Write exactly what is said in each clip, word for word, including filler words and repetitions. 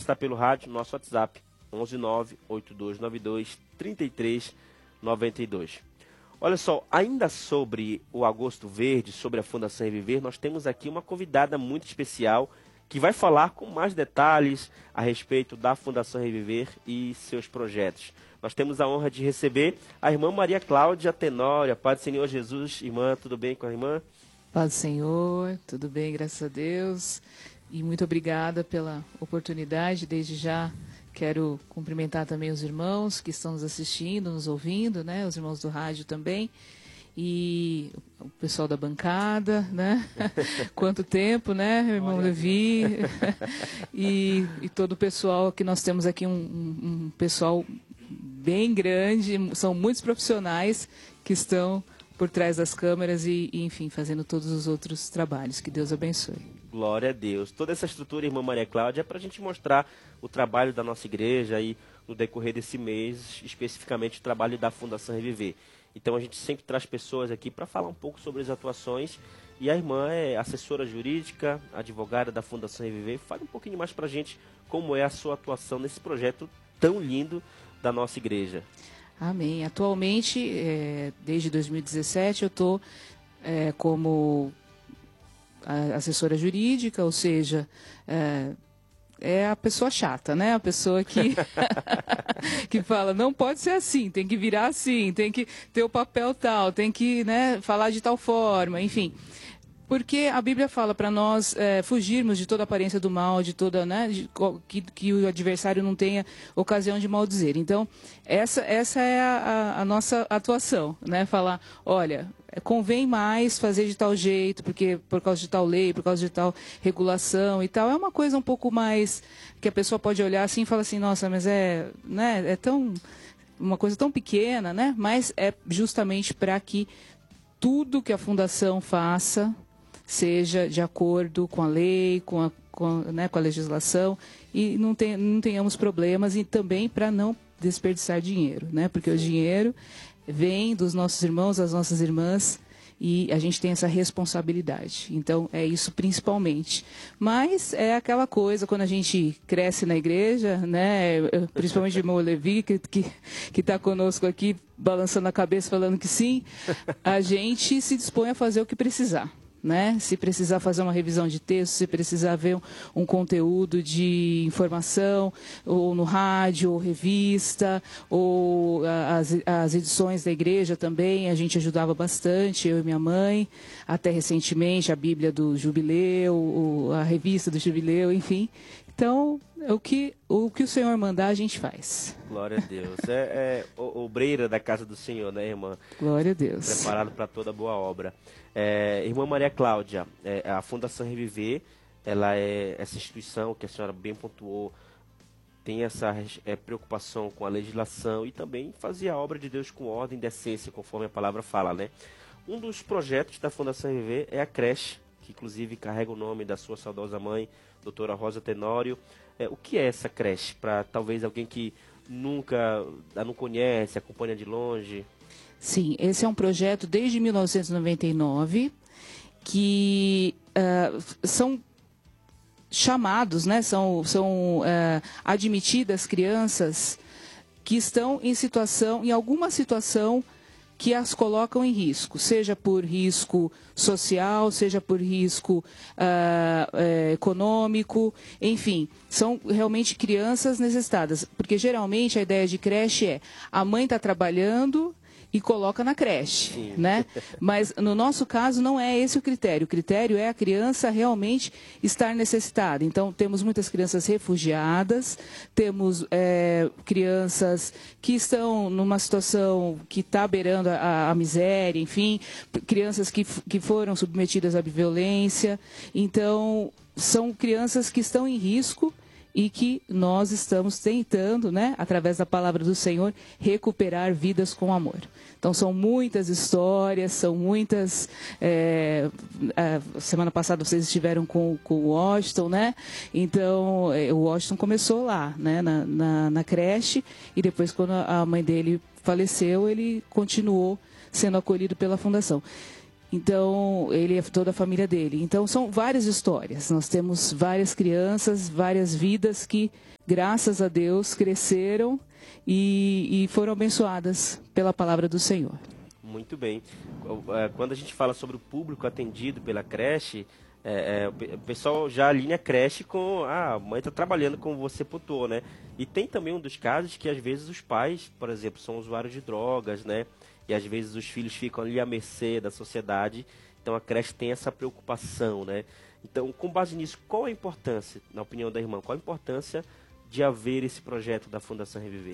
está pelo rádio, nosso WhatsApp, onze nove oito dois nove dois três três nove dois. Olha só, ainda sobre o Agosto Verde, sobre a Fundação Reviver, nós temos aqui uma convidada muito especial que vai falar com mais detalhes a respeito da Fundação Reviver e seus projetos. Nós temos a honra de receber a irmã Maria Cláudia Tenório. Paz do Senhor Jesus. Irmã, tudo bem com a irmã? Paz do Senhor, tudo bem, graças a Deus. E muito obrigada pela oportunidade. Desde já quero cumprimentar também os irmãos que estão nos assistindo, nos ouvindo, né? Os irmãos do rádio também. E o pessoal da bancada, né? Quanto tempo, né, irmão Levi? e, e todo o pessoal que nós temos aqui, um, um, um pessoal bem grande, são muitos profissionais que estão por trás das câmeras e, e, enfim, fazendo todos os outros trabalhos. Que Deus abençoe. Glória a Deus. Toda essa estrutura, irmã Maria Cláudia, é para a gente mostrar o trabalho da nossa igreja e no decorrer desse mês, especificamente o trabalho da Fundação Reviver. Então a gente sempre traz pessoas aqui para falar um pouco sobre as atuações. E a irmã é assessora jurídica, advogada da Fundação Reviver. Fale um pouquinho mais para a gente como é a sua atuação nesse projeto tão lindo da nossa igreja. Amém. Atualmente, é, desde dois mil e dezessete, eu estou é, como assessora jurídica, ou seja, é, é a pessoa chata, né? A pessoa que, que fala, não pode ser assim, tem que virar assim, tem que ter o papel tal, tem que, né, falar de tal forma, enfim. Porque a Bíblia fala para nós é, fugirmos de toda aparência do mal, de toda, né, de, que, que o adversário não tenha ocasião de maldizer. Então, essa, essa é a, a, a nossa atuação, né? Falar, olha, convém mais fazer de tal jeito, porque por causa de tal lei, por causa de tal regulação e tal. É uma coisa um pouco mais que a pessoa pode olhar assim e falar assim, nossa, mas é, né, é tão, uma coisa tão pequena, né? Mas é justamente para que tudo que a Fundação faça seja de acordo com a lei, com a, com, né, com a legislação, e não, tem, não tenhamos problemas, e também para não desperdiçar dinheiro, né? Porque o dinheiro vem dos nossos irmãos, das nossas irmãs, e a gente tem essa responsabilidade. Então, é isso principalmente. Mas é aquela coisa, quando a gente cresce na igreja, né? Principalmente o irmão Levi, que está que, que tá conosco aqui, balançando a cabeça, falando que sim, a gente se dispõe a fazer o que precisar. Né? Se precisar fazer uma revisão de texto, se precisar ver um, um conteúdo de informação, ou no rádio, ou revista, ou as, as edições da igreja também, a gente ajudava bastante, eu e minha mãe, até recentemente a Bíblia do Jubileu, a revista do Jubileu, enfim. Então, o que o, que o Senhor mandar, a gente faz. Glória a Deus. É, é obreira da casa do Senhor, né, irmã? Glória a Deus. Preparado para toda boa obra. É, irmã Maria Cláudia, é, a Fundação Reviver, ela é essa instituição que a senhora bem pontuou, tem essa é, preocupação com a legislação e também fazia a obra de Deus com ordem e decência, conforme a palavra fala, né? Um dos projetos da Fundação Reviver é a creche, que inclusive carrega o nome da sua saudosa mãe, doutora Rosa Tenório. É, o que é essa creche? Para talvez alguém que nunca a não conhece, acompanha de longe. Sim, esse é um projeto desde mil novecentos e noventa e nove, que uh, são chamados, né, são, são uh, admitidas crianças que estão em situação, em alguma situação que as colocam em risco, seja por risco social, seja por risco uh, uh, econômico, enfim, são realmente crianças necessitadas, porque geralmente a ideia de creche é a mãe está trabalhando e coloca na creche, Sim. né? Mas no nosso caso não é esse o critério. O critério é a criança realmente estar necessitada. Então temos muitas crianças refugiadas, temos é, crianças que estão numa situação que está beirando a, a miséria, enfim, crianças que, que foram submetidas à violência. Então são crianças que estão em risco e que nós estamos tentando, né, através da palavra do Senhor, recuperar vidas com amor. Então, são muitas histórias, são muitas... É, a semana passada vocês estiveram com, com o Washington, né? Então, o Washington começou lá, né, na, na, na creche, e depois, quando a mãe dele faleceu, ele continuou sendo acolhido pela Fundação. Então, ele é toda a família dele. Então, são várias histórias. Nós temos várias crianças, várias vidas que, graças a Deus, cresceram e, e foram abençoadas pela palavra do Senhor. Muito bem. Quando a gente fala sobre o público atendido pela creche, é, é, o pessoal já alinha a creche com ah, a mãe está trabalhando como você pontuou, né? E tem também um dos casos que às vezes os pais, por exemplo, são usuários de drogas, né? E às vezes os filhos ficam ali à mercê da sociedade. Então a creche tem essa preocupação, né? Então, com base nisso, qual a importância, na opinião da irmã, qual a importância de haver esse projeto da Fundação Reviver?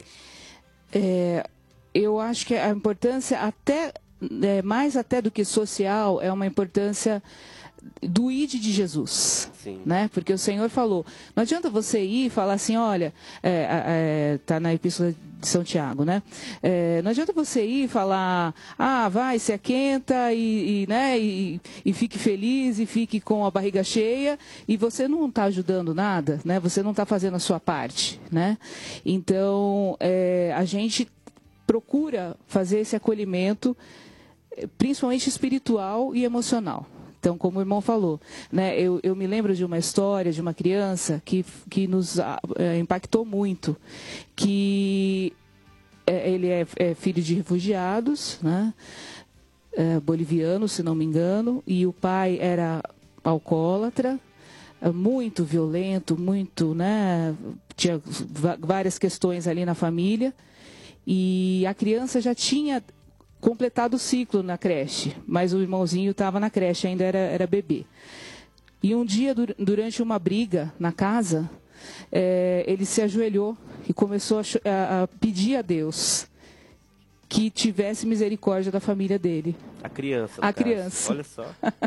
É, eu acho que a importância, até é, mais até do que social, é uma importância do I D de Jesus, Sim. Né? Porque o Senhor falou, não adianta você ir e falar assim, olha, é, é, tá na Epístola de São Tiago, né? É, não adianta você ir e falar, ah, vai, se aquenta e, e, né, e, e fique feliz e fique com a barriga cheia e você não está ajudando nada, né? Você não está fazendo a sua parte, né? Então, é, a gente procura fazer esse acolhimento, principalmente espiritual e emocional. Então, como o irmão falou, né, eu, eu me lembro de uma história de uma criança que, que nos é, impactou muito, que é, ele é, é filho de refugiados, né, é, boliviano, se não me engano, e o pai era alcoólatra, é, muito violento, muito, né, tinha várias questões ali na família, e a criança já tinha completado o ciclo na creche, mas o irmãozinho estava na creche, ainda era, era bebê. E um dia, durante uma briga na casa, é, ele se ajoelhou e começou a, a, a pedir a Deus que tivesse misericórdia da família dele. A criança. A caso. criança. Olha só.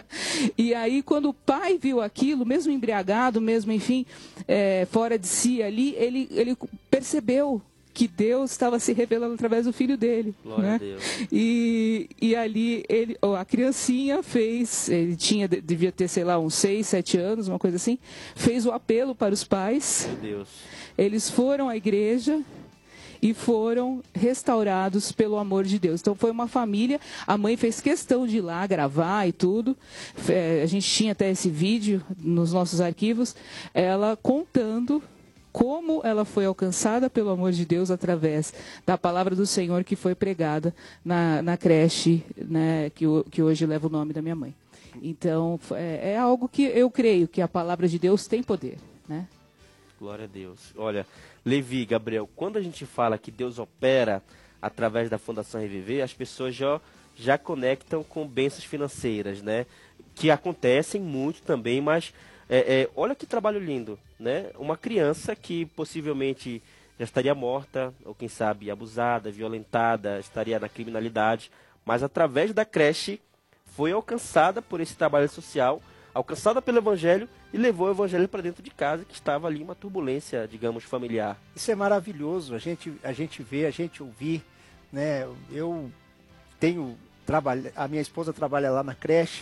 E aí, quando o pai viu aquilo, mesmo embriagado, mesmo, enfim, é, fora de si ali, ele, ele percebeu que Deus estava se revelando através do filho dele. Glória né? a Deus. E, e ali, ele, a criancinha fez, ele tinha, devia ter, sei lá, uns seis, sete anos, uma coisa assim, fez o apelo para os pais. Meu Deus. Eles foram à igreja e foram restaurados pelo amor de Deus. Então foi uma família, a mãe fez questão de ir lá gravar e tudo, é, a gente tinha até esse vídeo nos nossos arquivos, ela contando como ela foi alcançada pelo amor de Deus através da palavra do Senhor que foi pregada na, na creche, né, que, que hoje leva o nome da minha mãe. Então, é, é algo que eu creio que a palavra de Deus tem poder, né? Glória a Deus. Olha, Levi, Gabriel, quando a gente fala que Deus opera através da Fundação Reviver, as pessoas já, já conectam com bênçãos financeiras, né? Que acontecem muito também, mas é, é, olha que trabalho lindo, né? Uma criança que possivelmente já estaria morta, ou quem sabe abusada, violentada, estaria na criminalidade, mas através da creche foi alcançada por esse trabalho social, alcançada pelo Evangelho e levou o Evangelho para dentro de casa, que estava ali uma turbulência, digamos, familiar. Isso é maravilhoso, a gente, a gente vê, a gente ouvir, né? Eu tenho, trabalho, a minha esposa trabalha lá na creche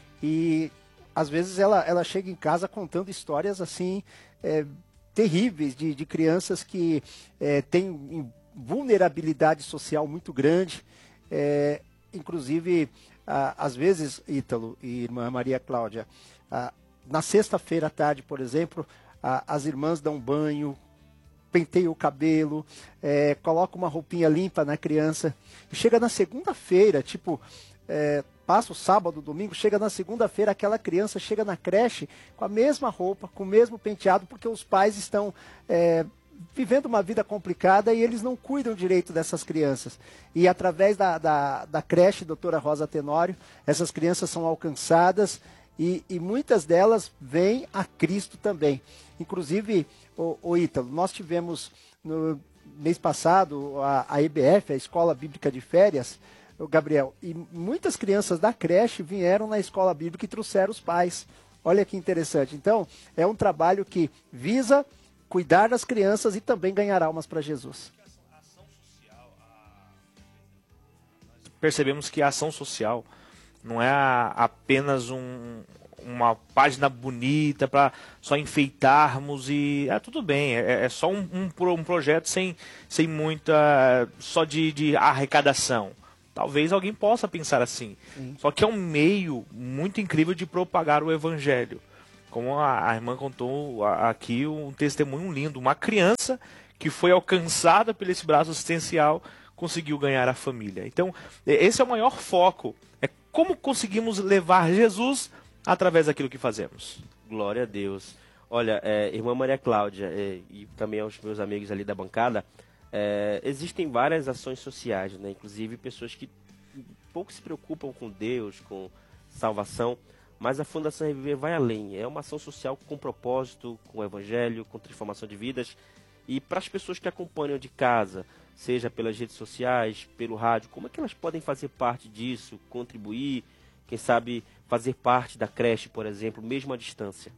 e às vezes ela, ela chega em casa contando histórias assim, é, terríveis de, de crianças que é, têm vulnerabilidade social muito grande, é, inclusive, ah, às vezes, Ítalo e irmã Maria Cláudia, ah, na sexta-feira à tarde, por exemplo, ah, as irmãs dão banho, penteiam o cabelo, é, colocam uma roupinha limpa na criança, e chega na segunda-feira, tipo, é, passa o sábado, o domingo, chega na segunda-feira, aquela criança chega na creche com a mesma roupa, com o mesmo penteado, porque os pais estão é, vivendo uma vida complicada e eles não cuidam direito dessas crianças. E através da, da, da creche doutora Rosa Tenório, essas crianças são alcançadas e, e muitas delas vêm a Cristo também. Inclusive, o, o Ítalo, nós tivemos no mês passado a, a E B F, a Escola Bíblica de Férias, o Gabriel, e muitas crianças da creche vieram na escola bíblica e trouxeram os pais. Olha que interessante. Então, é um trabalho que visa cuidar das crianças e também ganhar almas para Jesus. Percebemos que a ação social não é apenas um, uma página bonita para só enfeitarmos e é tudo bem, é, é só um, um, um projeto sem, sem muita, só de, de arrecadação. Talvez alguém possa pensar assim. Sim. Só que é um meio muito incrível de propagar o evangelho. Como a, a irmã contou aqui um testemunho lindo. Uma criança que foi alcançada por esse braço assistencial conseguiu ganhar a família. Então, esse é o maior foco. É como conseguimos levar Jesus através daquilo que fazemos. Glória a Deus. Olha, é, irmã Maria Cláudia é, e também aos meus amigos ali da bancada, é, existem várias ações sociais, né? Inclusive pessoas que pouco se preocupam com Deus, com salvação, mas a Fundação Reviver vai além. É uma ação social com propósito, com o evangelho, com transformação de vidas. E para as pessoas que acompanham de casa, seja pelas redes sociais, pelo rádio, como é que elas podem fazer parte disso, contribuir, quem sabe fazer parte da creche, por exemplo, mesmo à distância?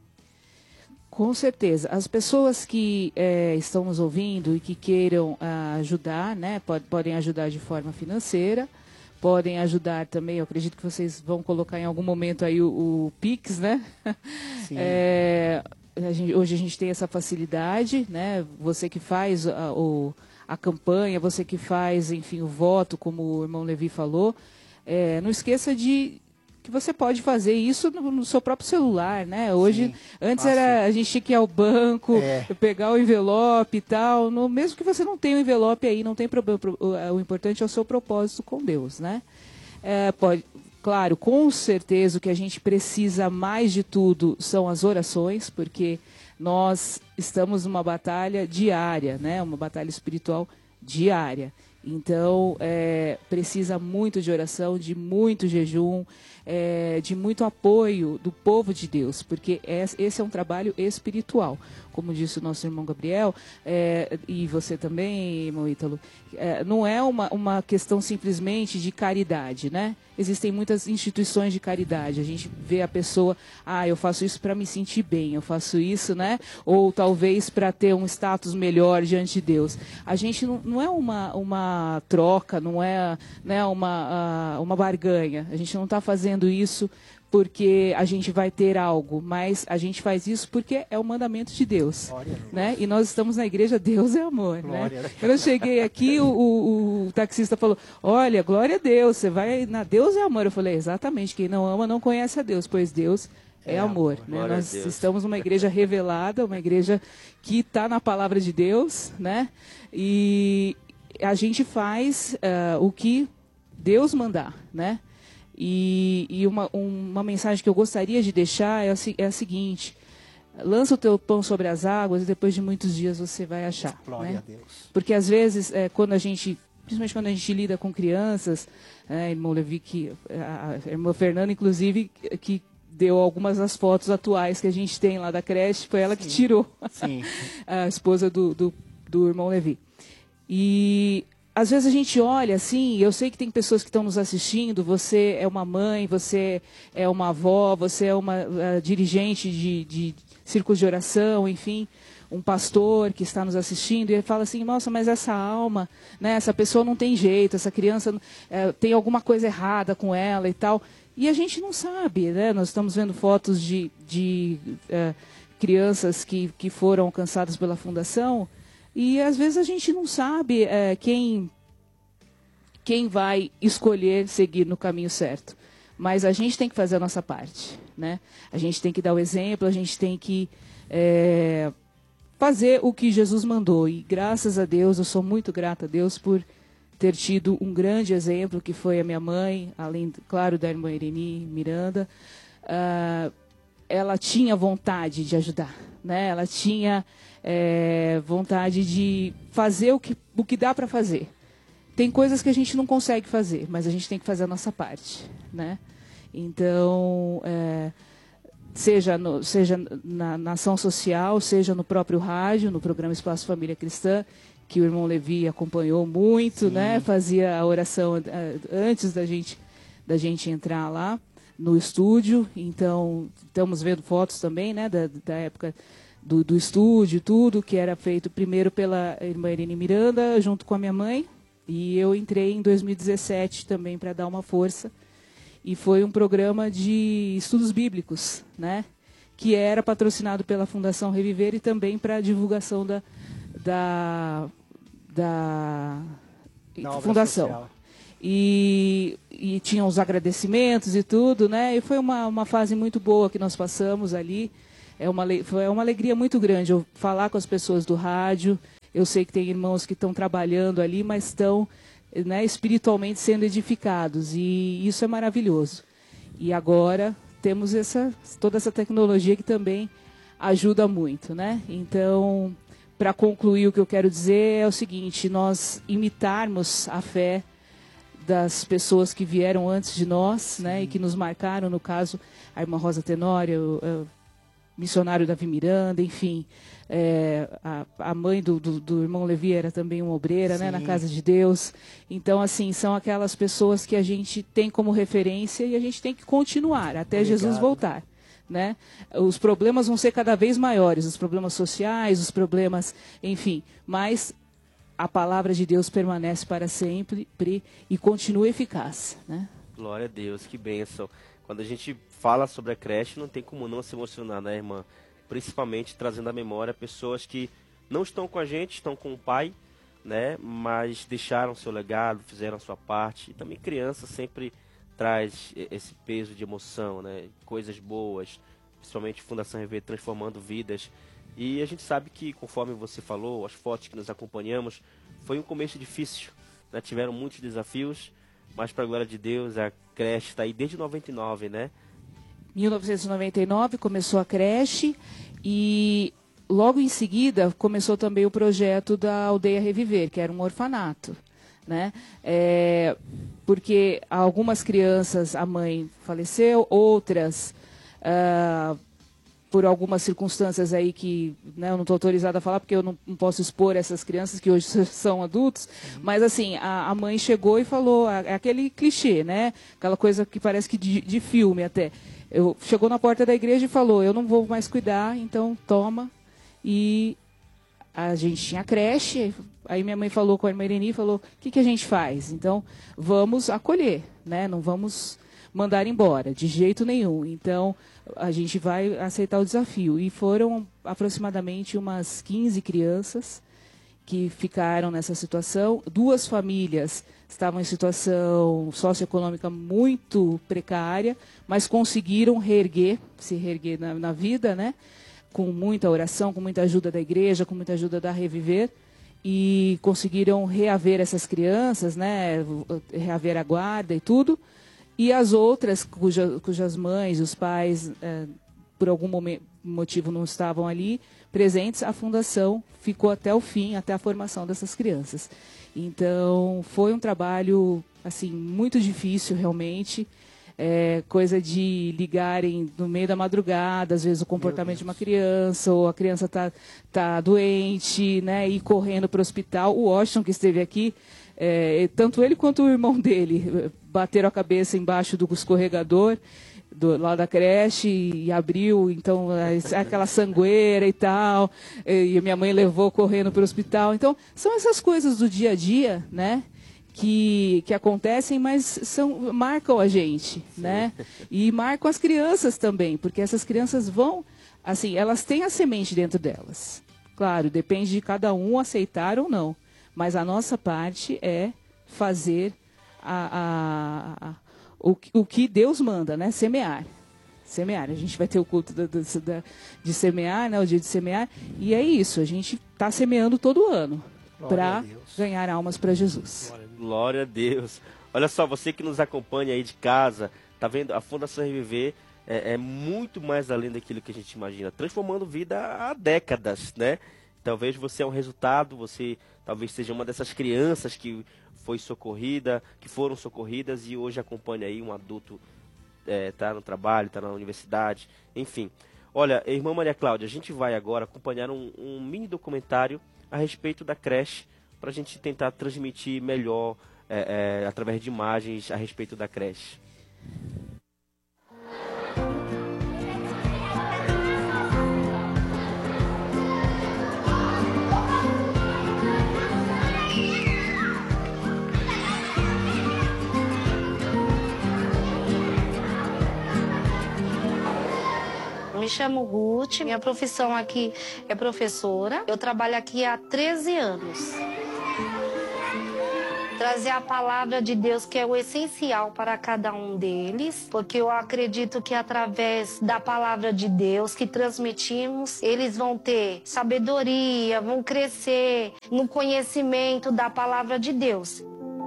Com certeza. As pessoas que é, estão nos ouvindo e que queiram ah, ajudar, né, pod- podem ajudar de forma financeira, podem ajudar também, eu acredito que vocês vão colocar em algum momento aí o, o Pix, né? Sim. É, a gente, hoje a gente tem essa facilidade, né? Você que faz a, o, a campanha, você que faz, enfim, o voto, como o irmão Levi falou, é, não esqueça de que você pode fazer isso no, no seu próprio celular, né? Hoje, Sim, antes fácil. era a gente tinha que ir ao banco, É. pegar o envelope e tal. No, mesmo que você não tenha o envelope aí, não tem problema. O, o importante é o seu propósito com Deus, né? É, pode, claro, com certeza o que a gente precisa mais de tudo são as orações, porque nós estamos numa batalha diária, né? Uma batalha espiritual diária. Então, é, precisa muito de oração, de muito jejum, é, de muito apoio do povo de Deus, porque esse é um trabalho espiritual. Como disse o nosso irmão Gabriel, é, e você também, irmão Ítalo, é, não é uma, uma questão simplesmente de caridade, né? Existem muitas instituições de caridade. A gente vê a pessoa, ah, eu faço isso para me sentir bem, eu faço isso, né? Ou talvez para ter um status melhor diante de Deus. A gente não, não é uma, uma troca, não é, né, uma, uh, uma barganha. A gente não está fazendo isso porque a gente vai ter algo, mas a gente faz isso porque é o mandamento de Deus, né? E nós estamos na igreja Deus é Amor, Glória. né? Quando eu cheguei aqui, o, o, o taxista falou, olha, glória a Deus, você vai na Deus é Amor. Eu falei, exatamente, quem não ama não conhece a Deus, pois Deus é, é amor. Né? Nós estamos numa igreja revelada, uma igreja que está na palavra de Deus, né? E a gente faz uh, o que Deus mandar, né? E, e uma, uma mensagem que eu gostaria de deixar é a, é a seguinte: lança o teu pão sobre as águas e depois de muitos dias você vai achar. Glória né? a Deus. Porque às vezes, é, quando a gente, principalmente quando a gente lida com crianças, é, irmão Levi, que, a, a irmã Fernanda, inclusive, que deu algumas das fotos atuais que a gente tem lá da creche, foi ela Sim. que tirou, Sim. a esposa do, do, do irmão Levi. E às vezes a gente olha assim, eu sei que tem pessoas que estão nos assistindo, você é uma mãe, você é uma avó, você é uma uh, dirigente de, de círculos de oração, enfim, um pastor que está nos assistindo, e ele fala assim, nossa, mas essa alma, né, essa pessoa não tem jeito, essa criança uh, tem alguma coisa errada com ela e tal. E a gente não sabe, né? Nós estamos vendo fotos de, de uh, crianças que, que foram alcançadas pela fundação, e às vezes a gente não sabe é, quem, quem vai escolher seguir no caminho certo. Mas a gente tem que fazer a nossa parte. Né? A gente tem que dar o exemplo, a gente tem que é, fazer o que Jesus mandou. E graças a Deus, eu sou muito grata a Deus por ter tido um grande exemplo, que foi a minha mãe, além, claro, da irmã Irene Miranda. Uh, ela tinha vontade de ajudar. Né? Ela tinha... É, vontade de fazer o que, o que dá para fazer. Tem coisas que a gente não consegue fazer, mas a gente tem que fazer a nossa parte, né? Então, é, seja, no, seja na, na ação social, seja no próprio rádio, no programa Espaço Família Cristã, que o irmão Levi acompanhou muito, Sim. né? Fazia a oração antes da gente, da gente entrar lá no estúdio. Então, estamos vendo fotos também, né? Da, da época Do, do estúdio, tudo, que era feito primeiro pela irmã Irene Miranda, junto com a minha mãe, e eu entrei em dois mil e dezessete também para dar uma força, e foi um programa de estudos bíblicos, né, que era patrocinado pela Fundação Reviver e também para a divulgação da, da, da, da fundação. Social. E, e tinha os agradecimentos e tudo, né? E foi uma, uma fase muito boa que nós passamos ali. É uma, foi uma alegria muito grande eu falar com as pessoas do rádio. Eu sei que tem irmãos que estão trabalhando ali, mas estão, né, espiritualmente sendo edificados. E isso é maravilhoso. E agora temos essa, toda essa tecnologia que também ajuda muito, né? Então, para concluir, o que eu quero dizer é o seguinte: nós imitarmos a fé das pessoas que vieram antes de nós, né, e que nos marcaram, no caso, a irmã Rosa Tenório, o, o missionário Davi Miranda, enfim, é, a, a mãe do, do, do irmão Levi era também uma obreira, né, na Casa de Deus. Então, assim, são aquelas pessoas que a gente tem como referência e a gente tem que continuar até Obrigado. Jesus voltar. Né? Os problemas vão ser cada vez maiores, os problemas sociais, os problemas, enfim, mas a palavra de Deus permanece para sempre e continua eficaz, né? Glória a Deus, que bênção. Quando a gente fala sobre a creche, não tem como não se emocionar, né, irmã? Principalmente trazendo à memória pessoas que não estão com a gente, estão com o pai, né? Mas deixaram seu legado, fizeram a sua parte. E também criança sempre traz esse peso de emoção, né? Coisas boas, principalmente Fundação Rever transformando vidas. E a gente sabe que, conforme você falou, as fotos que nos acompanhamos, foi um começo difícil, né? Tiveram muitos desafios, mas para a glória de Deus, a creche está aí desde noventa e nove, né? mil novecentos e noventa e nove começou a creche e logo em seguida começou também o projeto da Aldeia Reviver, que era um orfanato, né? É, porque algumas crianças, a mãe faleceu, outras... Uh, por algumas circunstâncias aí que, né, eu não estou autorizada a falar, porque eu não, não posso expor essas crianças que hoje são adultos, uhum. Mas assim, a, a mãe chegou e falou, é aquele clichê, né, aquela coisa que parece que de, de filme até, eu, chegou na porta da igreja e falou, eu não vou mais cuidar, então toma, e a gente tinha creche, aí minha mãe falou com a irmã Ireni, falou, o que, que a gente faz? Então, vamos acolher, né, não vamos mandar embora, de jeito nenhum, então a gente vai aceitar o desafio. E foram aproximadamente umas quinze crianças que ficaram nessa situação. Duas famílias estavam em situação socioeconômica muito precária, mas conseguiram reerguer, se reerguer na, na vida, né? Com muita oração, com muita ajuda da igreja, com muita ajuda da Reviver, e conseguiram reaver essas crianças, né? Reaver a guarda e tudo. E as outras, cuja, cujas mães, os pais, eh, por algum momento, motivo não estavam ali presentes, a fundação ficou até o fim, até a formação dessas crianças. Então, foi um trabalho assim muito difícil, realmente. É, coisa de ligarem no meio da madrugada, às vezes o comportamento de uma criança, ou a criança está tá doente, né, e ir correndo para o hospital. O Washington, que esteve aqui, é, tanto ele quanto o irmão dele bateram a cabeça embaixo do escorregador do, lá da creche e abriu, então, aquela sangueira e tal, e a minha mãe levou correndo para o hospital. Então, são essas coisas do dia a dia, né, que, que acontecem, mas são, marcam a gente, Sim. né, e marcam as crianças também, porque essas crianças vão, assim, elas têm a semente dentro delas. Claro, depende de cada um aceitar ou não. Mas a nossa parte é fazer a, a, a, o, o que Deus manda, né? Semear. Semear. A gente vai ter o culto da, da, de semear, né? O dia de semear. E é isso, a gente está semeando todo ano para ganhar almas para Jesus. Glória a Deus. Olha só, você que nos acompanha aí de casa, tá vendo? A Fundação Reviver é, é muito mais além daquilo que a gente imagina. Transformando vida há décadas, né? Talvez você é um resultado, você talvez seja uma dessas crianças que foi socorrida, que foram socorridas e hoje acompanha aí um adulto, está é, no trabalho, está na universidade, enfim. Olha, irmã Maria Cláudia, a gente vai agora acompanhar um, um mini documentário a respeito da creche, para a gente tentar transmitir melhor, é, é, através de imagens, a respeito da creche. Me chamo Ruth, minha profissão aqui é professora. Eu trabalho aqui há treze anos. trazer a palavra de Deus, que é o essencial para cada um deles, porque eu acredito que através da palavra de Deus que transmitimos, eles vão ter sabedoria, vão crescer no conhecimento da palavra de Deus.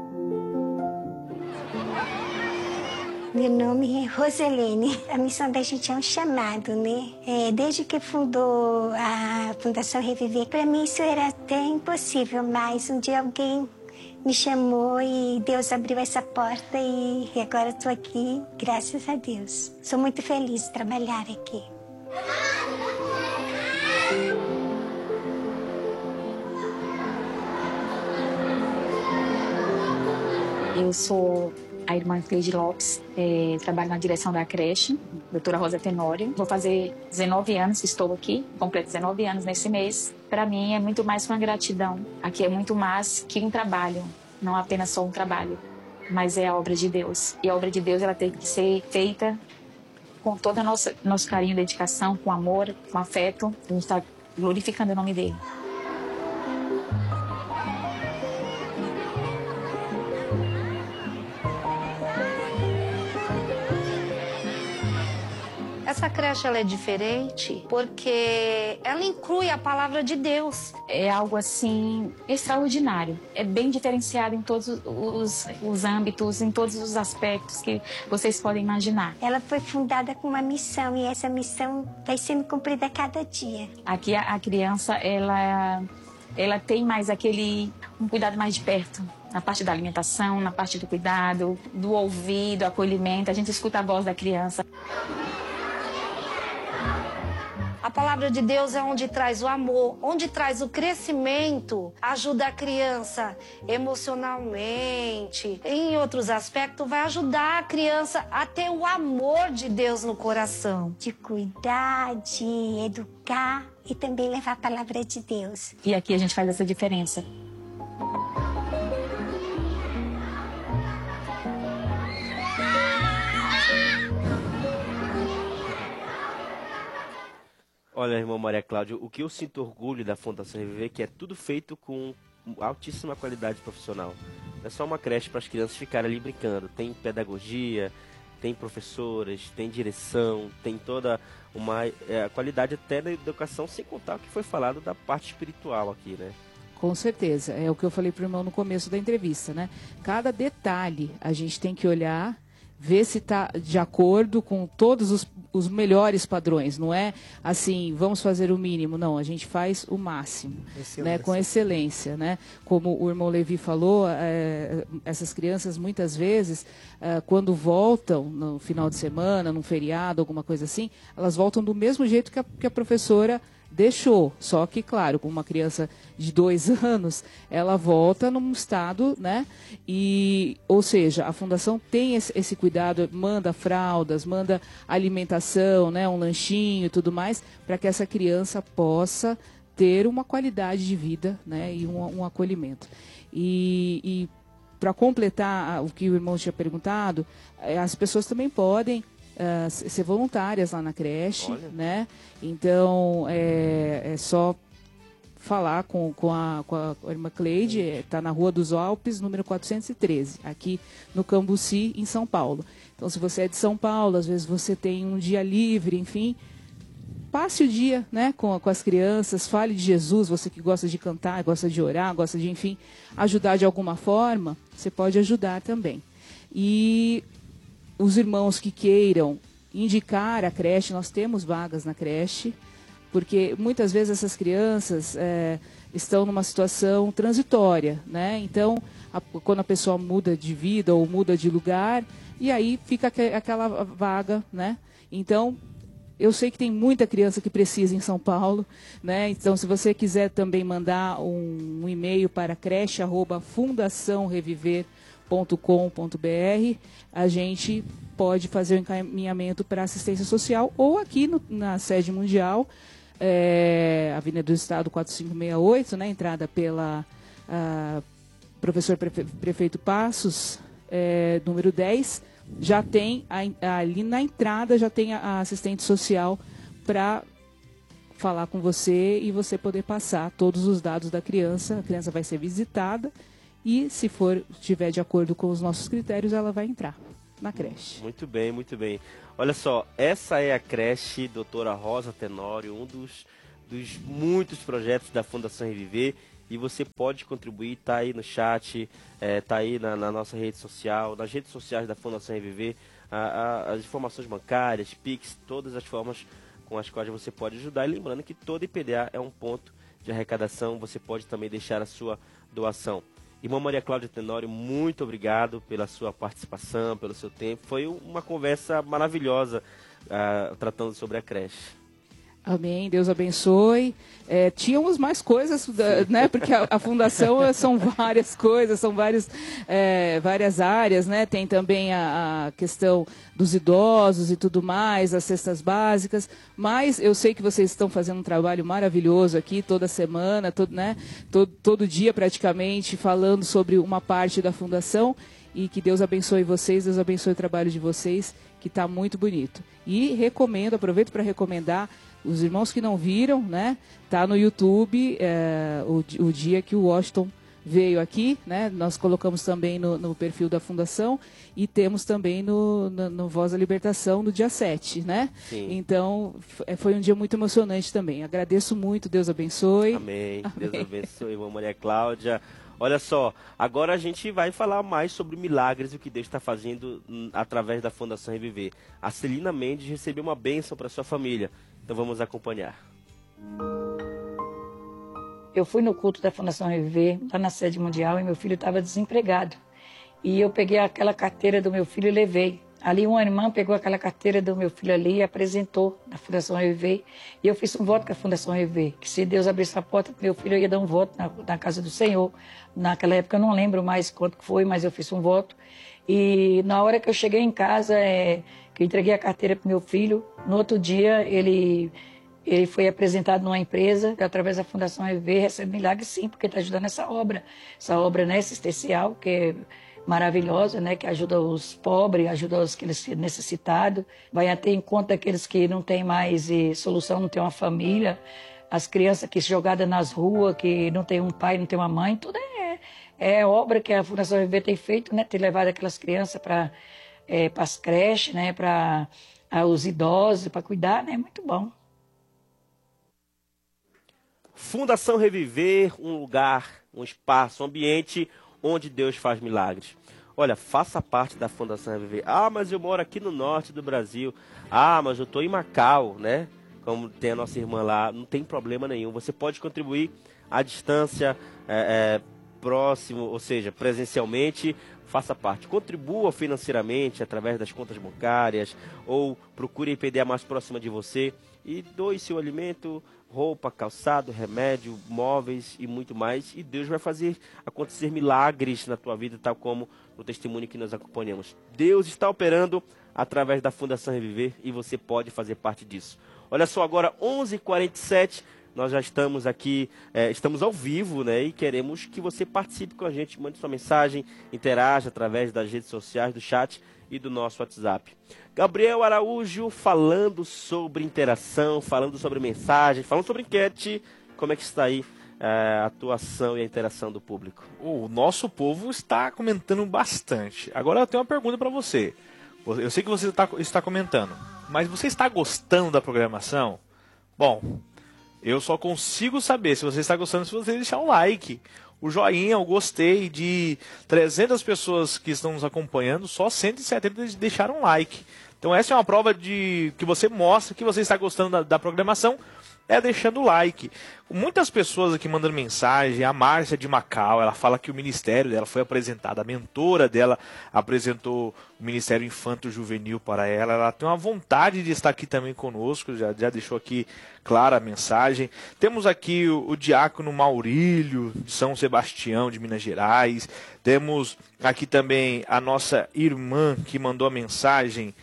Meu nome é Roselene. A missão da gente é um chamado, né? É, desde que fundou a Fundação Reviver, para mim isso era até impossível, mas um dia alguém me chamou e Deus abriu essa porta e, e agora estou aqui, graças a Deus. Sou muito feliz de trabalhar aqui. Eu sou a irmã Cleide Lopes, é, trabalho na direção da creche, doutora Rosa Tenório. Vou fazer dezenove anos que estou aqui, completo dezenove anos nesse mês. Para mim é muito mais uma gratidão. Aqui é muito mais que um trabalho, não apenas só um trabalho, mas é a obra de Deus. E a obra de Deus ela tem que ser feita com todo o nosso, nosso carinho, dedicação, com amor, com afeto. A gente está glorificando o nome dele. Essa creche ela é diferente porque ela inclui a palavra de Deus. É algo assim extraordinário. É bem diferenciado em todos os, os âmbitos, em todos os aspectos que vocês podem imaginar. Ela foi fundada com uma missão e essa missão vai sendo cumprida a cada dia. Aqui a, a criança ela, ela tem mais aquele um cuidado mais de perto. Na parte da alimentação, na parte do cuidado, do ouvido, acolhimento. A gente escuta a voz da criança. A palavra de Deus é onde traz o amor, onde traz o crescimento, ajuda a criança emocionalmente. Em outros aspectos, vai ajudar a criança a ter o amor de Deus no coração. De cuidar, de educar e também levar a palavra de Deus. E aqui a gente faz essa diferença. Olha, irmã Maria Cláudia, o que eu sinto orgulho da Fundação Reviver é que é tudo feito com altíssima qualidade profissional. Não é só uma creche para as crianças ficarem ali brincando. Tem pedagogia, tem professoras, tem direção, tem toda uma é, qualidade até da educação, sem contar o que foi falado da parte espiritual aqui, né? Com certeza, é o que eu falei para o irmão no começo da entrevista, né? Cada detalhe a gente tem que olhar, ver se está de acordo com todos os, os melhores padrões. Não é assim, vamos fazer o mínimo. Não, a gente faz o máximo, né, com excelência. Né? Como o irmão Levi falou, é, essas crianças muitas vezes, é, quando voltam no final de semana, num feriado, alguma coisa assim, elas voltam do mesmo jeito que a, que a professora deixou, só que, claro, com uma criança de dois anos, ela volta num estado, né? E, ou seja, a fundação tem esse, esse cuidado, manda fraldas, manda alimentação, né? Um lanchinho e tudo mais, para que essa criança possa ter uma qualidade de vida, né? E um, um acolhimento. E, e para completar o que o irmão tinha perguntado, as pessoas também podem Uh, ser voluntárias lá na creche, Olha. né? Então é, é só falar com, com, a, com a irmã Cleide, está na Rua dos Alpes, número quatrocentos e treze, aqui no Cambuci, em São Paulo. Então, se você é de São Paulo, às vezes você tem um dia livre, enfim, passe o dia, né, com, com as crianças, fale de Jesus, você que gosta de cantar, gosta de orar, gosta de, enfim, ajudar de alguma forma, você pode ajudar também. E os irmãos que queiram indicar a creche, nós temos vagas na creche, porque muitas vezes essas crianças é, estão numa situação transitória, né? Então, a, quando a pessoa muda de vida ou muda de lugar, e aí fica aqu aquela vaga, né? Então, eu sei que tem muita criança que precisa em São Paulo, né? Então, se você quiser também mandar um, um e-mail para creche arroba fundação reviver ponto com ponto br, a gente pode fazer o encaminhamento para assistência social ou aqui no, na sede mundial, é, Avenida do Estado quatrocentos e sessenta e oito, né, entrada pela a, professor prefe, prefeito Passos, é, número dez, já tem, a, ali na entrada já tem a, a assistente social para falar com você e você poder passar todos os dados da criança. A criança vai ser visitada e, se for estiver de acordo com os nossos critérios, ela vai entrar na creche. Muito bem, muito bem. Olha só, essa é a creche Doutora Rosa Tenório, um dos, dos muitos projetos da Fundação Reviver, e você pode contribuir, tá aí no chat, é, tá aí na, na nossa rede social, nas redes sociais da Fundação Reviver, a, a, as informações bancárias, Pix, todas as formas com as quais você pode ajudar. E lembrando que todo I P D A é um ponto de arrecadação, você pode também deixar a sua doação. Irmã Maria Cláudia Tenório, muito obrigado pela sua participação, pelo seu tempo. Foi uma conversa maravilhosa, uh, tratando sobre a creche. Amém, Deus abençoe. É, tínhamos mais coisas, né? Porque a, a fundação são várias coisas, são várias, é, várias áreas, né? Tem também a, a questão dos idosos e tudo mais, as cestas básicas. Mas eu sei que vocês estão fazendo um trabalho maravilhoso aqui toda semana, todo, né? todo, todo dia praticamente, falando sobre uma parte da fundação. E que Deus abençoe vocês, Deus abençoe o trabalho de vocês, que está muito bonito. E recomendo, aproveito para recomendar, os irmãos que não viram, né? Tá no YouTube é, o, o dia que o Washington veio aqui, né? Nós colocamos também no, no perfil da Fundação e temos também no, no, no Voz da Libertação no dia sete, né? Sim. Então, foi um dia muito emocionante também. Agradeço muito, Deus abençoe. Amém. Amém. Deus abençoe, irmã Maria Cláudia. Olha só, agora a gente vai falar mais sobre milagres e o que Deus está fazendo hum, através da Fundação Reviver. A Celina Mendes recebeu uma bênção para sua família. Então vamos acompanhar. Eu fui no culto da Fundação Reviver, lá na sede mundial, e meu filho estava desempregado. E eu peguei aquela carteira do meu filho e levei. Ali uma irmã pegou aquela carteira do meu filho ali e apresentou na Fundação Reviver. E eu fiz um voto com a Fundação Reviver, que se Deus abrisse a porta para meu filho, eu ia dar um voto na, na casa do Senhor. Naquela época eu não lembro mais quanto foi, mas eu fiz um voto. E na hora que eu cheguei em casa, é, que eu entreguei a carteira para meu filho, no outro dia ele, ele foi apresentado numa empresa, que através da Fundação Reviver recebe milagre sim, porque está ajudando essa obra. Essa obra, né, assistencial, que é maravilhosa, né, que ajuda os pobres, ajuda os necessitados, vai ter em conta aqueles que não têm mais e, solução, não têm uma família, as crianças que jogadas nas ruas, que não tem um pai, não tem uma mãe, tudo é, é obra que a Fundação Reviver tem feito, né, ter levado aquelas crianças para é, para as creches, né, para os idosos, para cuidar, né, muito bom. Fundação Reviver, um lugar, um espaço, um ambiente onde Deus faz milagres. Olha, faça parte da Fundação Reviver. Ah, mas eu moro aqui no norte do Brasil. Ah, mas eu estou em Macau, né? Como tem a nossa irmã lá. Não tem problema nenhum. Você pode contribuir à distância, é, é, próximo, ou seja, presencialmente. Faça parte. Contribua financeiramente através das contas bancárias ou procure a I P D A mais próxima de você e doe seu alimento, roupa, calçado, remédio, móveis e muito mais. E Deus vai fazer acontecer milagres na tua vida, tal como no testemunho que nós acompanhamos. Deus está operando através da Fundação Reviver e você pode fazer parte disso. Olha só, agora onze e quarenta e sete, nós já estamos aqui, é, estamos ao vivo, né? E queremos que você participe com a gente, mande sua mensagem, interaja através das redes sociais, do chat e do nosso WhatsApp. Gabriel Araújo falando sobre interação, falando sobre mensagem, falando sobre enquete. Como é que está aí é, a atuação e a interação do público? O nosso povo está comentando bastante. Agora eu tenho uma pergunta para você. Eu sei que você está, está comentando, mas você está gostando da programação? Bom, eu só consigo saber se você está gostando se você deixar um like. O joinha, o gostei de trezentas pessoas que estão nos acompanhando, só cento e setenta deixaram um like. Então essa é uma prova de que você mostra que você está gostando da, da programação, é deixando o like. Muitas pessoas aqui mandando mensagem, a Márcia de Macau, ela fala que o ministério dela foi apresentado, a mentora dela apresentou o Ministério Infanto Juvenil para ela, ela tem uma vontade de estar aqui também conosco, já, já deixou aqui clara a mensagem. Temos aqui o, o diácono Maurílio, de São Sebastião, de Minas Gerais, temos aqui também a nossa irmã que mandou a mensagem,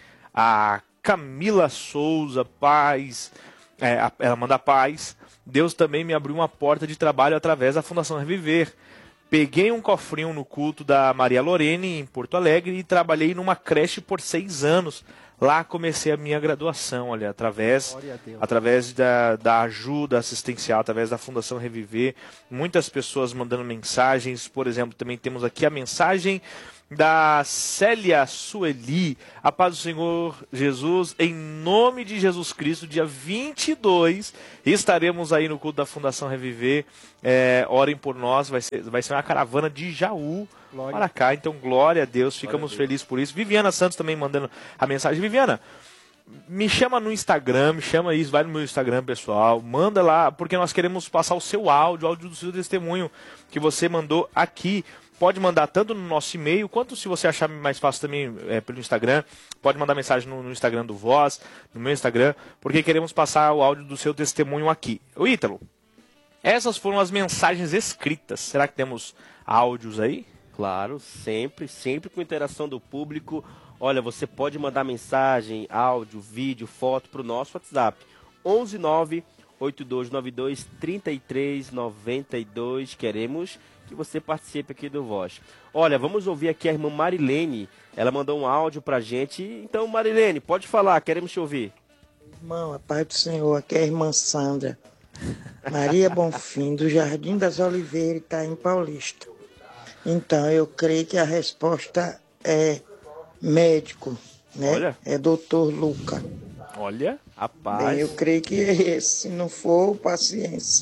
a Camila Souza, paz, é, ela manda paz. Deus também me abriu uma porta de trabalho através da Fundação Reviver. Peguei um cofrinho no culto da Maria Lorene, em Porto Alegre, e trabalhei numa creche por seis anos. Lá comecei a minha graduação, olha, através, através da, da ajuda assistencial, através da Fundação Reviver. Muitas pessoas mandando mensagens, por exemplo, também temos aqui a mensagem da Célia Sueli. A paz do Senhor Jesus, em nome de Jesus Cristo, dia vinte e dois, estaremos aí no culto da Fundação Reviver. É, orem por nós, vai ser, vai ser uma caravana de Jaú glória. Para cá, então glória a Deus, ficamos glória felizes por isso. Viviana Santos também mandando a mensagem. Viviana, me chama no Instagram, me chama isso, vai no meu Instagram pessoal, manda lá, porque nós queremos passar o seu áudio, o áudio do seu testemunho que você mandou aqui. Pode mandar tanto no nosso e-mail, quanto se você achar mais fácil também é, pelo Instagram. Pode mandar mensagem no, no Instagram do Voz, no meu Instagram, porque queremos passar o áudio do seu testemunho aqui. O Ítalo, essas foram as mensagens escritas. Será que temos áudios aí? Claro, sempre, sempre com interação do público. Olha, você pode mandar mensagem, áudio, vídeo, foto para o nosso WhatsApp. onze nove oito dois nove dois três três nove dois. Queremos que você participe aqui do Voz. Olha, vamos ouvir aqui a irmã Marilene. Ela mandou um áudio pra gente. Então, Marilene, pode falar, queremos te ouvir. Irmão, a paz do Senhor, aqui é a irmã Sandra. Maria Bonfim, do Jardim das Oliveiras, está em Paulista. Então, eu creio que a resposta é médico, né? Olha. É doutor Luca. Olha, rapaz. Bem, eu creio que é esse. Se não for, paciência.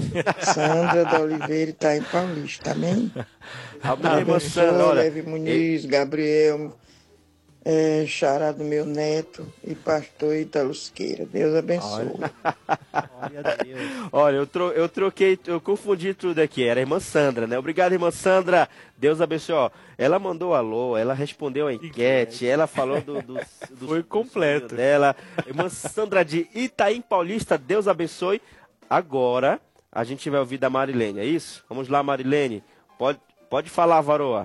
Sandra da Oliveira está em Paulista, amém? Amém, irmã Sandra. Olha, Leve Muniz, Gabriel, é, xará do meu neto e pastor Ítalo Siqueira. Deus abençoe. Olha, Olha eu, tro eu troquei, eu confundi tudo aqui. Era a irmã Sandra, né? Obrigado, irmã Sandra. Deus abençoe. Ó, ela mandou alô, ela respondeu a enquete, ela falou do, do, do foi completo dela. Irmã Sandra de Itaim Paulista, Deus abençoe. Agora a gente vai ouvir da Marilene, é isso? Vamos lá, Marilene. Pode, pode falar, varoa.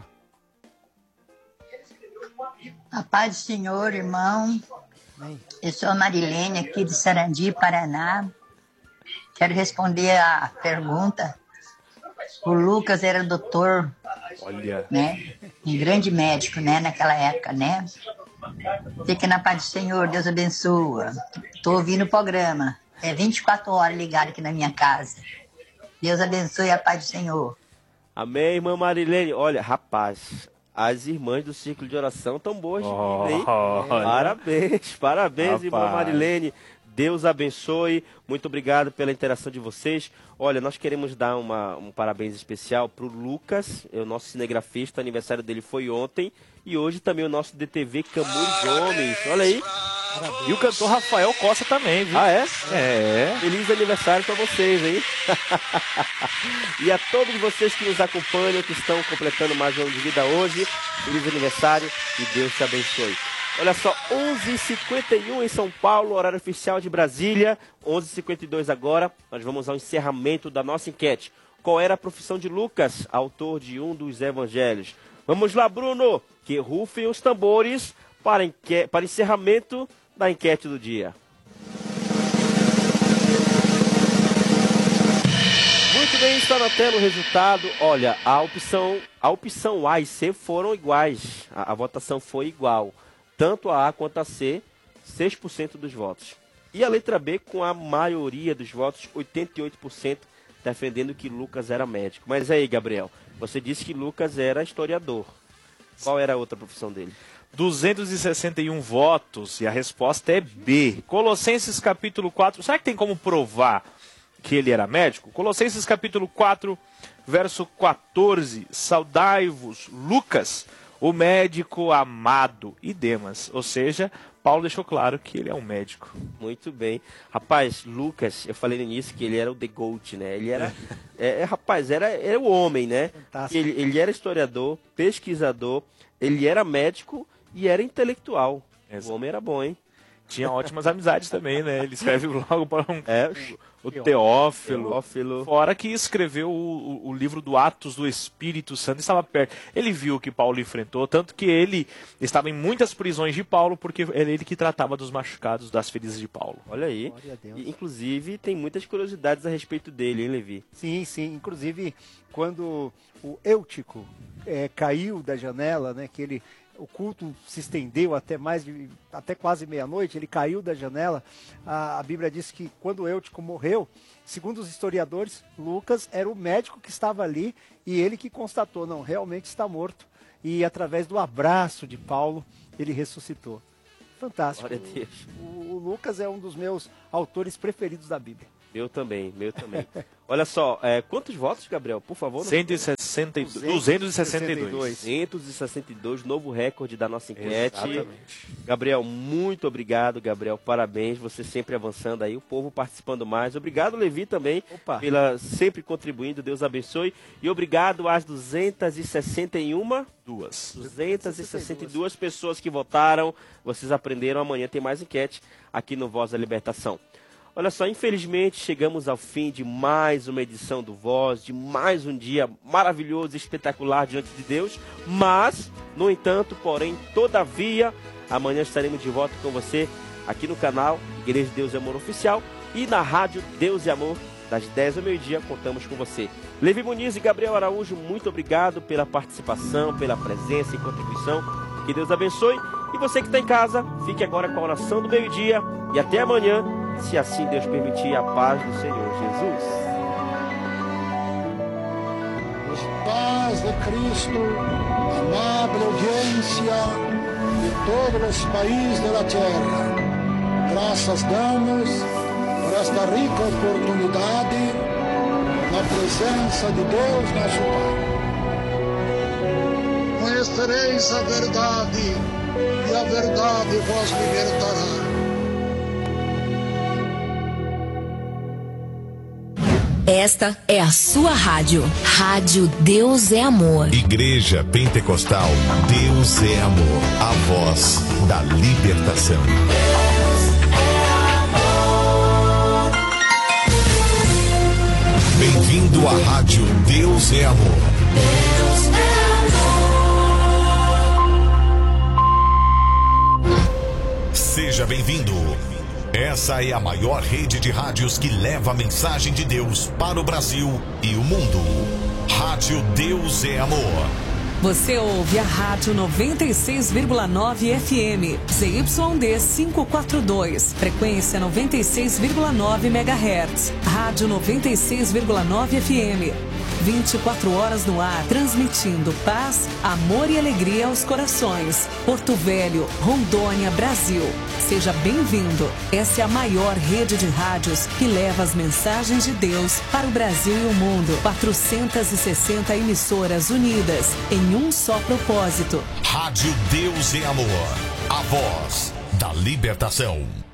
A paz do Senhor, irmão. Eu sou a Marilene, aqui de Sarandi, Paraná. Quero responder a pergunta. O Lucas era doutor, Olha. né? Um grande médico, né? Naquela época, né? Fique na paz do Senhor, Deus abençoa. Estou ouvindo o programa. É vinte e quatro horas ligado aqui na minha casa. Deus abençoe a paz do Senhor. Amém, irmã Marilene. Olha, rapaz, as irmãs do Círculo de Oração estão boas de vida, hein? Oh, parabéns, parabéns, rapaz. Irmã Marilene. Deus abençoe. Muito obrigado pela interação de vocês. Olha, nós queremos dar uma, um parabéns especial para o Lucas, é o nosso cinegrafista. O aniversário dele foi ontem. E hoje também o nosso D T V Camuri Gomes. Olha aí. E o cantor Rafael Costa também, viu? Ah, é? É. Feliz aniversário para vocês, hein? E a todos vocês que nos acompanham, que estão completando mais um ano de vida hoje, feliz aniversário e Deus te abençoe. Olha só, onze e cinquenta e um em São Paulo, horário oficial de Brasília, onze e cinquenta e dois agora, nós vamos ao encerramento da nossa enquete. Qual era a profissão de Lucas, autor de um dos evangelhos? Vamos lá, Bruno, que rufem os tambores para, enque... para encerramento da enquete do dia. Muito bem, está na tela o resultado. Olha, a opção, a opção A e C foram iguais, a, a votação foi igual. Tanto a A quanto a C, seis por cento dos votos. E a letra B, com a maioria dos votos, oitenta e oito por cento, defendendo que Lucas era médico. Mas aí, Gabriel, você disse que Lucas era historiador. Qual era a outra profissão dele? duzentos e sessenta e um votos, e a resposta é B. Colossenses capítulo quatro. Será que tem como provar que ele era médico? Colossenses capítulo quatro, verso quatorze. Saudai-vos, Lucas, o médico amado, e Demas. Ou seja, Paulo deixou claro que ele é um médico. Muito bem. Rapaz, Lucas, eu falei no início que ele era o The Goat, né? Ele era, é, é, rapaz, era, era o homem, né? Ele, ele era historiador, pesquisador, ele era médico e era intelectual. Exato. O homem era bom, hein? Tinha ótimas amizades também, né? Ele escreve logo para um, é, o Teófilo, Teófilo. Fora que escreveu o, o, o livro do Atos do Espírito Santo, estava perto. Ele viu o que Paulo enfrentou, tanto que ele estava em muitas prisões de Paulo, porque era ele que tratava dos machucados, das feridas de Paulo. Olha aí. E, inclusive, tem muitas curiosidades a respeito dele, hein, Levi? Sim, sim. Inclusive, quando o Eutico é, caiu da janela, né, que ele o culto se estendeu até mais de, até quase meia-noite, ele caiu da janela. A, a Bíblia diz que quando Eutico morreu, segundo os historiadores, Lucas era o médico que estava ali e ele que constatou, não, realmente está morto. E através do abraço de Paulo, ele ressuscitou. Fantástico. Glória a Deus. O, o Lucas é um dos meus autores preferidos da Bíblia. Meu também, meu também. Olha só, é, quantos votos, Gabriel, por favor? cento e sessenta e dois. duzentos e sessenta e dois. duzentos e sessenta e dois, novo recorde da nossa enquete. Exatamente. Gabriel, muito obrigado, Gabriel, parabéns, você sempre avançando aí, o povo participando mais. Obrigado, Levi, também, Opa. pela sempre contribuindo, Deus abençoe. E obrigado às duzentas e sessenta e uma, Duas. duzentas e sessenta e duas pessoas que votaram. Vocês aprenderam, amanhã tem mais enquete aqui no Voz da Libertação. Olha só, infelizmente chegamos ao fim de mais uma edição do Voz, de mais um dia maravilhoso e espetacular diante de Deus, mas, no entanto, porém, todavia, amanhã estaremos de volta com você aqui no canal Igreja de Deus e Amor Oficial e na rádio Deus e Amor, das dez ao meio-dia, contamos com você. Levi Muniz e Gabriel Araújo, muito obrigado pela participação, pela presença e contribuição, que Deus abençoe, e você que está em casa, fique agora com a oração do meio-dia e até amanhã, se assim Deus permitir, a paz do Senhor Jesus. Os paz de Cristo, amable audiencia de todos os países da terra, graças damos por esta rica oportunidade na presença de Deus nosso Pai. Conhecereis a verdade e a verdade vos libertará. Esta é a sua rádio. Rádio Deus é Amor. Igreja Pentecostal Deus é Amor. A voz da libertação. Deus é amor. Bem-vindo à rádio Deus é Amor. Deus é amor. Seja bem-vindo. Essa é a maior rede de rádios que leva a mensagem de Deus para o Brasil e o mundo. Rádio Deus é Amor. Você ouve a Rádio noventa e seis vírgula nove F M, Z Y D quinhentos e quarenta e dois, frequência noventa e seis vírgula nove megahertz. Rádio noventa e seis vírgula nove F M. vinte e quatro horas no ar, transmitindo paz, amor e alegria aos corações. Porto Velho, Rondônia, Brasil. Seja bem-vindo. Essa é a maior rede de rádios que leva as mensagens de Deus para o Brasil e o mundo. quatrocentas e sessenta emissoras unidas em um só propósito. Rádio Deus é Amor. A voz da libertação.